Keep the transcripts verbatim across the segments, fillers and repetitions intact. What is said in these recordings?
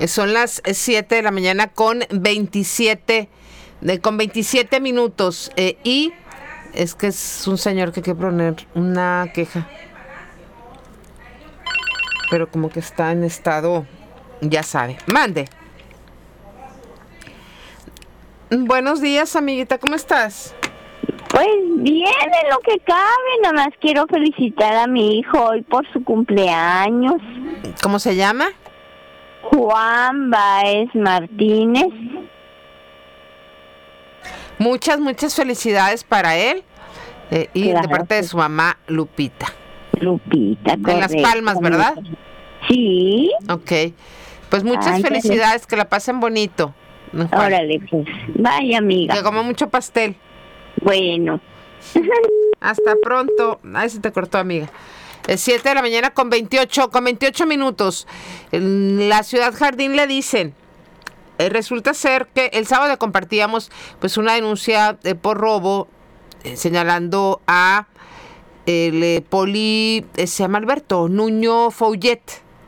Son las siete de la mañana con veintisiete, de, con veintisiete minutos. Eh, y es que es un señor que quiere poner una queja. Pero como que está en estado, ya sabe. Mande. Buenos días, amiguita, ¿cómo estás? Pues bien, en lo que cabe, nada más quiero felicitar a mi hijo hoy por su cumpleaños. ¿Cómo se llama? Juan Baez Martínez. Muchas, muchas felicidades para él eh, y claro, de parte de su mamá, Lupita. Lupita, en Las Palmas, ¿verdad? Sí. Ok, pues muchas Ándale. felicidades, que la pasen bonito. Juan. Órale, pues, vaya amiga. Que coma mucho pastel. Bueno. Hasta pronto. Ay, se te cortó, amiga. Es siete de la mañana con veintiocho, con veintiocho minutos. En la Ciudad Jardín le dicen, eh, resulta ser que el sábado compartíamos pues una denuncia eh, por robo, eh, señalando a el eh, poli, eh, se llama Alberto Nuño Follet.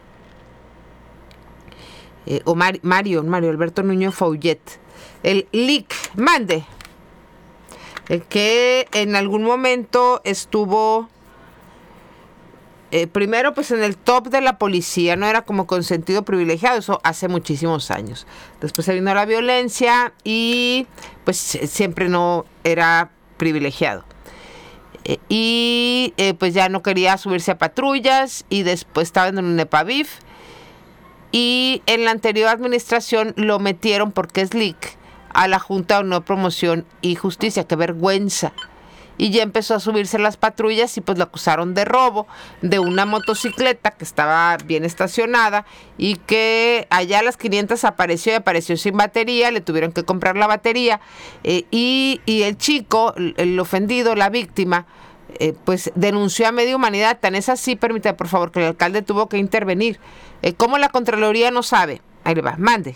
Eh, o Mar, Mario, Mario Alberto Nuño Follet. El L I C, mande. Eh, que en algún momento estuvo eh, primero pues en el top de la policía, no era como consentido privilegiado, eso hace muchísimos años. Después se vino la violencia y pues siempre no era privilegiado. Eh, y eh, pues ya no quería subirse a patrullas y después estaba en un EPAVIF y en la anterior administración lo metieron porque es L I C a la Junta de Honor, Promoción y Justicia. ¡Qué vergüenza! Y ya empezó a subirse las patrullas y pues lo acusaron de robo de una motocicleta que estaba bien estacionada y que allá a las quinientas apareció y apareció sin batería, le tuvieron que comprar la batería eh, y, y el chico, el, el ofendido, la víctima, eh, pues denunció a Media Humanidad. Tan es así, permítame por favor, que el alcalde tuvo que intervenir. Eh, ¿Cómo la Contraloría no sabe? Ahí le va, mande.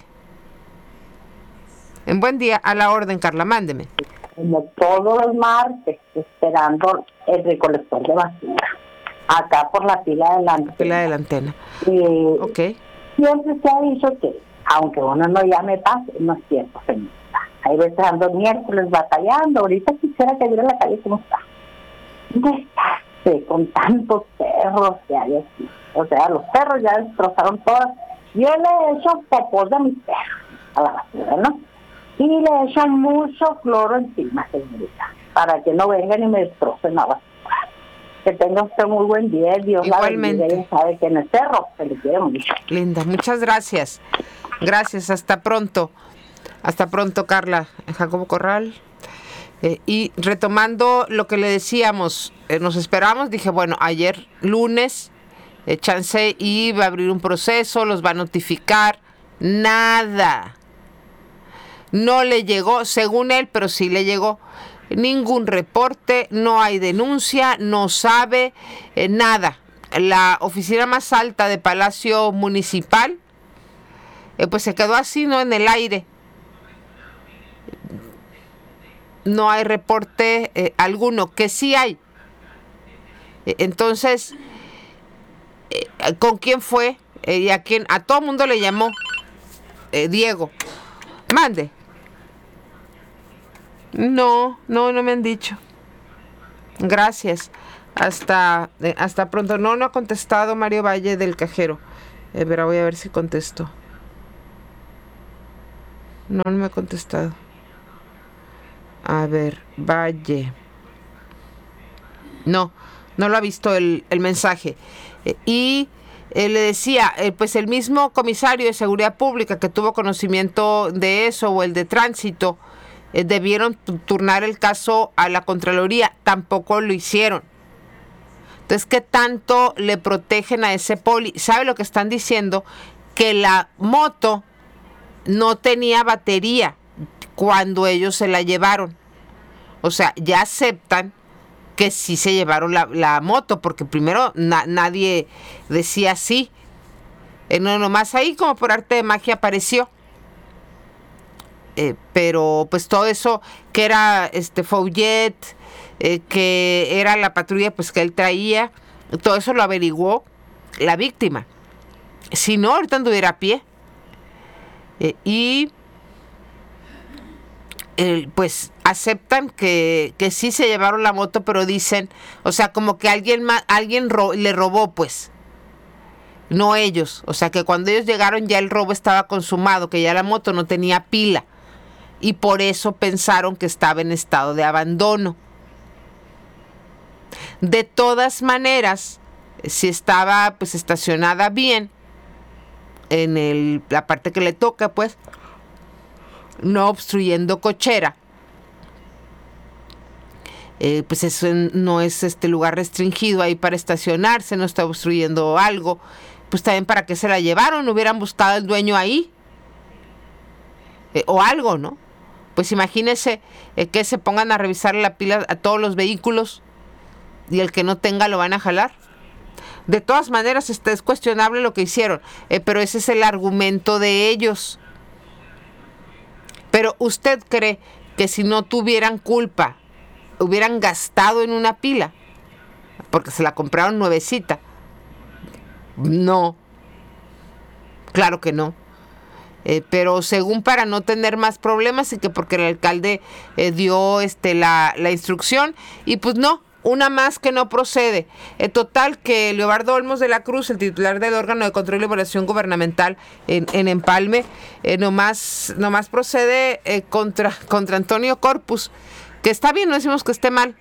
En buen día, a la orden, Carla, mándeme. Como todos los martes, esperando el recolector de basura, acá por la fila de la antena. Fila de la antena. Eh, ok. Siempre se ha dicho que, aunque uno no llame pase, no es cierto, señorita. Hay veces ando miércoles batallando, ahorita quisiera que viera la calle como está. Desastre, con tantos perros que hay aquí. O sea, los perros ya destrozaron todas. Yo le he hecho popos de mis perros a la basura, ¿no? Y le echan mucho cloro encima, señorita, para que no vengan y me destrocen la basura. Que tenga usted muy buen día, Dios Igualmente. la bendiga. Ella sabe que en el cerro se le quiere mucho. Linda, muchas gracias. Gracias, hasta pronto. Hasta pronto, Carla. Jacobo Corral. Eh, y retomando lo que le decíamos, eh, nos esperamos, dije, bueno, ayer lunes, eh, chance iba a abrir un proceso, los va a notificar. Nada. No le llegó, según él, pero sí le llegó ningún reporte, no hay denuncia, no sabe eh, nada. La oficina más alta de Palacio Municipal, eh, pues se quedó así, ¿no? En el aire. No hay reporte eh, alguno, que sí hay. Eh, entonces, eh, ¿con quién fue? Eh, y a quién, a todo mundo le llamó eh, Diego. Mande. No, no, no me han dicho. Gracias. Hasta, eh, hasta pronto. No, no ha contestado Mario Valle del cajero. Eh, pero voy a ver si contesto. No, no me ha contestado. A ver, Valle. No, no lo ha visto el, el mensaje. Eh, y eh, le decía, eh, pues el mismo comisario de Seguridad Pública que tuvo conocimiento de eso, o el de Tránsito, Eh, debieron turnar el caso a la Contraloría, tampoco lo hicieron. Entonces, ¿qué tanto le protegen a ese poli? ¿Sabe lo que están diciendo? Que la moto no tenía batería cuando ellos se la llevaron. O sea, ya aceptan que sí se llevaron la, la moto, porque primero na, nadie decía sí. Eh, no, nomás ahí como por arte de magia apareció. Eh, pero pues todo eso que era este Follet, eh, que era la patrulla pues que él traía, todo eso lo averiguó la víctima. Si no, ahorita anduviera a pie. Eh, y eh, pues aceptan que, que sí se llevaron la moto, pero dicen, o sea, como que alguien más, alguien ro- le robó, pues. No ellos. O sea, que cuando ellos llegaron ya el robo estaba consumado, que ya la moto no tenía pila. Y por eso pensaron que estaba en estado de abandono. De todas maneras, si estaba pues estacionada bien en el, la parte que le toca, pues, no obstruyendo cochera, eh, pues eso no es este lugar restringido ahí para estacionarse, no está obstruyendo algo, pues también para qué se la llevaron, hubieran buscado al dueño ahí, eh, o algo, ¿no? Pues imagínense eh, que se pongan a revisar la pila a todos los vehículos y el que no tenga lo van a jalar. De todas maneras, este, es cuestionable lo que hicieron, eh, pero ese es el argumento de ellos. Pero ¿usted cree que si no tuvieran culpa, hubieran gastado en una pila? Porque se la compraron nuevecita. No. Claro que no. Eh, pero según para no tener más problemas y que porque el alcalde eh, dio este, la, la instrucción y pues no. Una más que no procede. Eh, total que Leobardo Olmos de la Cruz, el titular del órgano de control y evaluación gubernamental en, en Empalme, eh, nomás, nomás procede eh, contra, contra Antonio Corpus, que está bien, no decimos que esté mal.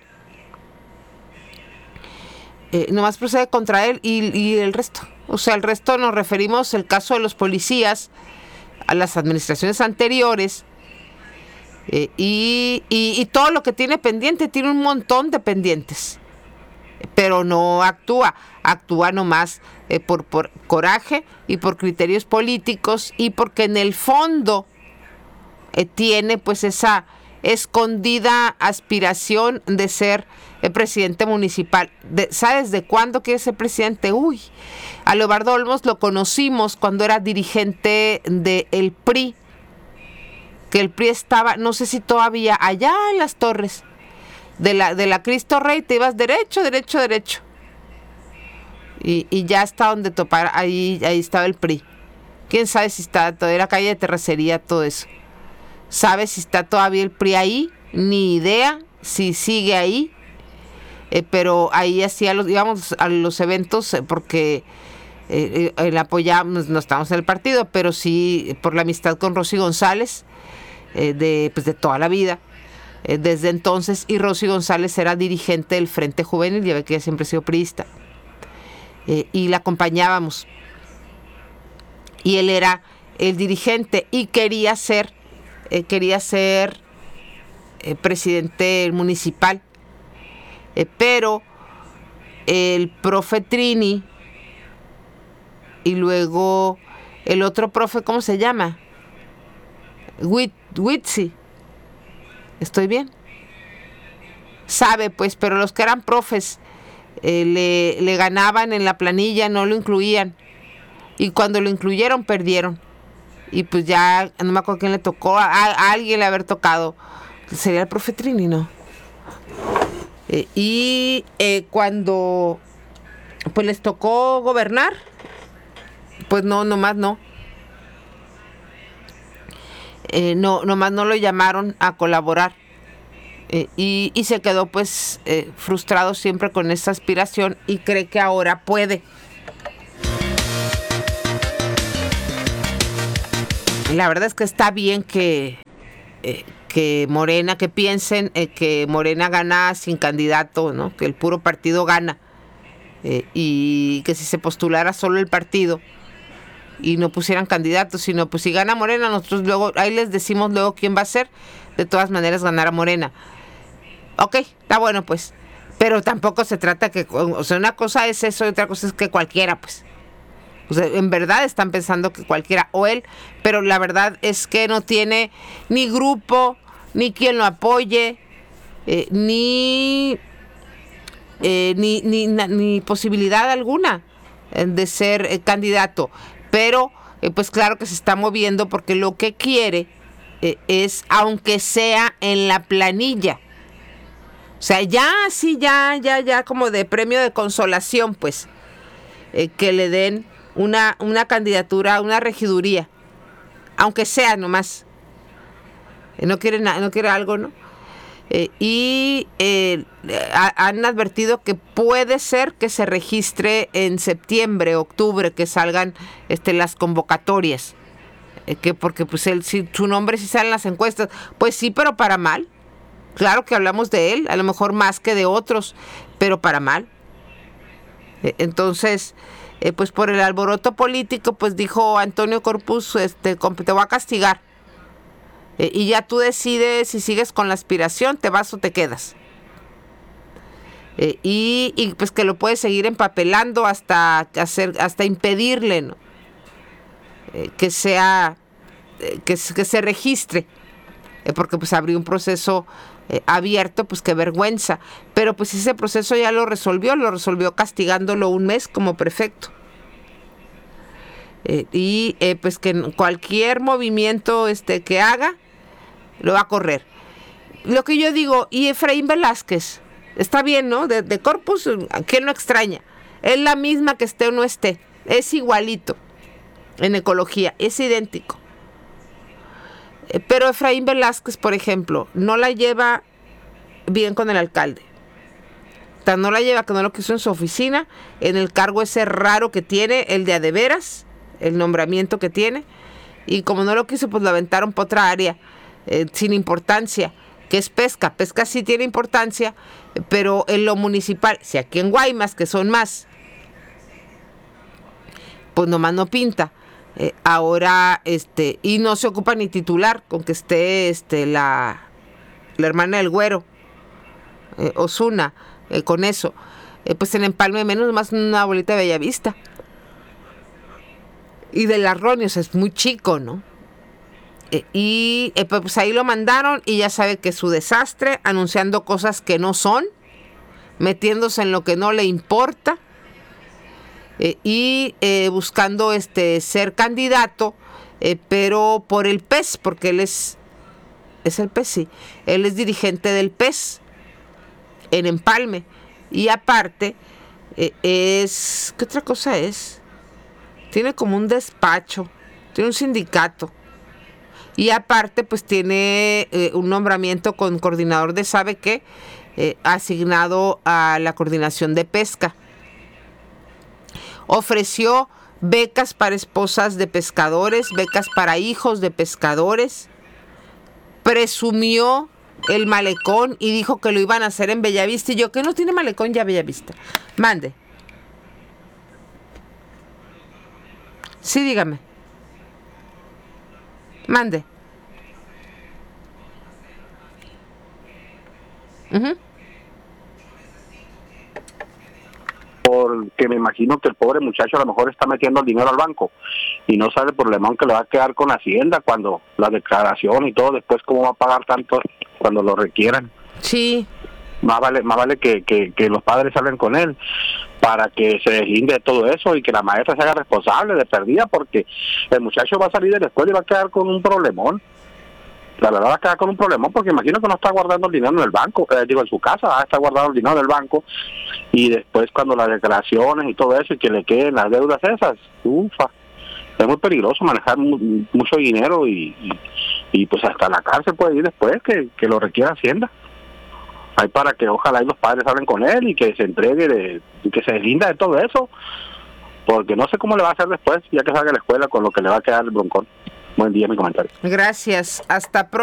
Eh, nomás procede contra él y, y el resto. O sea, el resto nos referimos al caso de los policías, a las administraciones anteriores. Eh, y, y, y todo lo que tiene pendiente, tiene un montón de pendientes, pero no actúa, actúa nomás eh, por, por coraje y por criterios políticos y porque en el fondo eh, tiene pues esa escondida aspiración de ser el presidente municipal. De, ¿Sabes de cuándo quiere ser presidente? Uy, a Leobardo Olmos lo conocimos cuando era dirigente del P R I, que el P R I estaba, no sé si todavía, allá en las torres de la, de la Cristo Rey, te ibas derecho, derecho, derecho. Y, y ya está donde topar, ahí, ahí estaba el P R I. ¿Quién sabe si está todavía la calle de Terracería, todo eso? ¿Sabe si está todavía el P R I ahí? Ni idea si sigue ahí. Eh, pero ahí hacía los, íbamos a los eventos eh, porque eh, eh, el apoyamos, no estamos en el partido, pero sí por la amistad con Rosy González. Eh, de, pues de toda la vida, eh, desde entonces, y Rosy González era dirigente del Frente Juvenil, ya ve que ella siempre ha sido priista, eh, y la acompañábamos, y él era el dirigente, y quería ser, eh, quería ser eh, presidente municipal, eh, pero el profe Trini, y luego el otro profe, ¿cómo se llama? Wit, Witsi, ¿estoy bien? Sabe, pues, pero los que eran profes eh, le, le ganaban en la planilla, no lo incluían. Y cuando lo incluyeron, perdieron. Y pues ya, no me acuerdo quién le tocó, a, a alguien le haber tocado. Sería el profe Trini, ¿no? Eh, y eh, cuando pues les tocó gobernar, pues no, nomás no. Eh, no, nomás no lo llamaron a colaborar eh, y, y se quedó pues eh, frustrado siempre con esa aspiración y cree que ahora puede. La verdad es que está bien que, eh, que Morena, que piensen eh, que Morena gana sin candidato, ¿no? Que el puro partido gana eh, y que si se postulara solo el partido y no pusieran candidatos, sino pues si gana Morena, nosotros luego, ahí les decimos luego quién va a ser, de todas maneras ganará Morena. Ok, está bueno pues, pero tampoco se trata que, o sea, una cosa es eso y otra cosa es que cualquiera pues, o sea, en verdad están pensando que cualquiera, o él, pero la verdad es que no tiene ni grupo, ni quien lo apoye, eh, ni, eh, ni, ni, ni, ni posibilidad alguna de ser eh, candidato. Pero, eh, pues claro que se está moviendo porque lo que quiere eh, es, aunque sea en la planilla. O sea, ya, sí, ya, ya, ya, como de premio de consolación, pues, eh, que le den una, una candidatura a una regiduría. aunque sea nomás. Eh, no quiere na- no quiere algo, ¿no? Eh, y eh, ha, han advertido que puede ser que se registre en septiembre, octubre, que salgan este, las convocatorias. Eh, que porque pues él, si su nombre sí sale en las encuestas, pues sí, pero para mal. Claro que hablamos de él, a lo mejor más que de otros, pero para mal. Eh, entonces, eh, pues por el alboroto político, pues dijo Antonio Corpus, este, te voy a castigar. Eh, y ya tú decides si sigues con la aspiración, te vas o te quedas. Eh, y, y pues que lo puedes seguir empapelando hasta hacer, hasta impedirle, ¿no? eh, que sea, eh, que, que se registre, eh, porque pues abrió un proceso eh, abierto, pues qué vergüenza. Pero pues ese proceso ya lo resolvió, lo resolvió castigándolo un mes como prefecto. Eh, y eh, pues que cualquier movimiento este, que haga, lo va a correr. Lo que yo digo, y Efraín Velázquez, está bien, ¿no? De, de Corpus, ¿a quién no extraña? Es la misma que esté o no esté. Es igualito en ecología, es idéntico. Eh, pero Efraín Velázquez, por ejemplo, no la lleva bien con el alcalde. Tan no la lleva que no lo quiso en su oficina, en el cargo ese raro que tiene, el de a de veras, el nombramiento que tiene. Y como no lo quiso, pues lo aventaron por otra área. Eh, sin importancia, que es pesca. Pesca sí tiene importancia, pero en lo municipal, si aquí en Guaymas, que son más, pues nomás no pinta. Eh, ahora, este, y no se ocupa ni titular, con que esté este, la, la hermana del güero, eh, Osuna, eh, con eso. Eh, pues en Empalme menos más una bolita de Bellavista. Y de las Ronios es muy chico, ¿no? Eh, y eh, pues ahí lo mandaron y ya sabe que es su desastre, anunciando cosas que no son, metiéndose en lo que no le importa, eh, y eh, buscando este ser candidato, eh, pero por el P E S, porque él es, es el P E S, sí, él es dirigente del P E S en Empalme, y aparte eh, es, ¿qué otra cosa es? Tiene como un despacho, tiene un sindicato. Y aparte, pues tiene eh, un nombramiento con coordinador de ¿sabe qué? Eh, asignado a la coordinación de pesca. Ofreció becas para esposas de pescadores, becas para hijos de pescadores. Presumió el malecón y dijo que lo iban a hacer en Bellavista. Y yo, ¿qué no tiene malecón ya Bellavista? Mande. Sí, dígame. Mande. Uh-huh. Porque me imagino que el pobre muchacho a lo mejor está metiendo el dinero al banco y no sabe el problemón que le va a quedar con Hacienda cuando la declaración y todo, después cómo va a pagar tanto cuando lo requieran. Sí. Más vale, más vale que, que, que los padres hablen con él para que se deslinde de todo eso y que la maestra se haga responsable de perdida, porque el muchacho va a salir de la escuela y va a quedar con un problemón. La verdad va a quedar con un problemón porque imagino que no está guardando el dinero en el banco, eh, digo en su casa, va a estar guardando el dinero en el banco y después cuando las declaraciones y todo eso y que le queden las deudas esas, ufa, es muy peligroso manejar mu- mucho dinero y, y, y pues hasta la cárcel puede ir después que, que lo requiera Hacienda. Hay para que ojalá y los padres hablen con él y que se entregue de, y que se deslinda de todo eso, porque no sé cómo le va a hacer después ya que salga de la escuela con lo que le va a quedar el broncón. Buen día, mi comentario. Gracias. Hasta pronto.